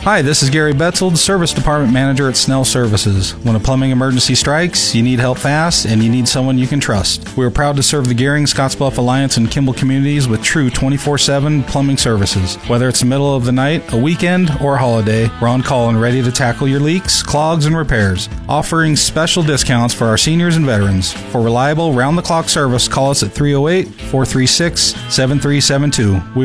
Hi, this is Gary Betzold, Service Department Manager at Snell Services. When a plumbing emergency strikes, you need help fast, and you need someone you can trust. We are proud to serve the Gehring, Scottsbluff Alliance, and Kimball communities with true 24/7 plumbing services. Whether it's the middle of the night, a weekend, or a holiday, we're on call and ready to tackle your leaks, clogs, and repairs. Offering special discounts for our seniors and veterans. For reliable, round-the-clock service, call us at 308-436-7372.